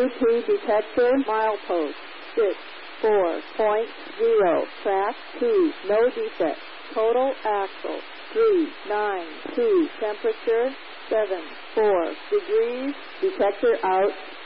Bluetooth detector, milepost 64.0, track 2, no defect. Total axle 392, temperature 74 degrees, detector out.